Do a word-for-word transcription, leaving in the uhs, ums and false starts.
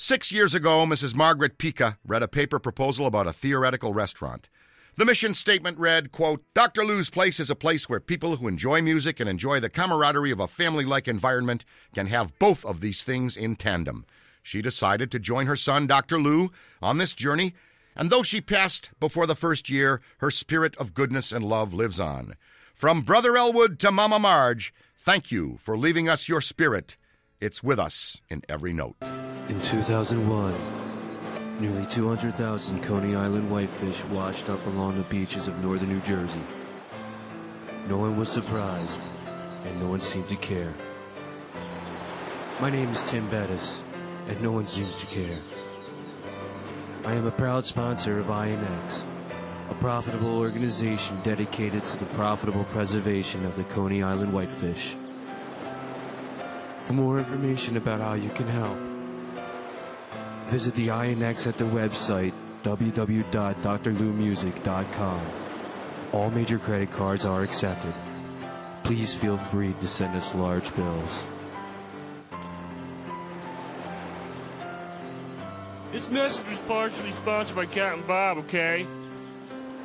Six years ago, Missus Margaret Pica read a paper proposal about a theoretical restaurant. The mission statement read, quote, Doctor Lou's Place is a place where people who enjoy music and enjoy the camaraderie of a family-like environment can have both of these things in tandem. She decided to join her son, Doctor Lou, on this journey, and though she passed before the first year, her spirit of goodness and love lives on. From Brother Elwood to Mama Marge, thank you for leaving us your spirit. It's with us in every note. In two thousand one, nearly two hundred thousand Coney Island whitefish washed up along the beaches of northern New Jersey. No one was surprised, and no one seemed to care. My name is Tim Bettis, and no one seems to care. I am a proud sponsor of I N X, a profitable organization dedicated to the profitable preservation of the Coney Island whitefish. For more information about how you can help, visit the I N X at the website w w w dot d r lou music dot com. All major credit cards are accepted. Please feel free to send us large bills. This message was partially sponsored by Captain Bob, okay?